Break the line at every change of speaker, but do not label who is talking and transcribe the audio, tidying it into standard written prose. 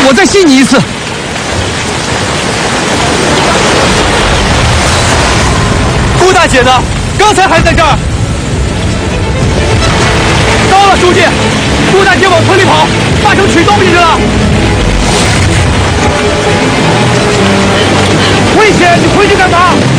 我再信你一次。顾大姐呢？刚才还在这儿。到了，书记，顾大姐往村里跑，八成取东西去了。危险！你回去干嘛？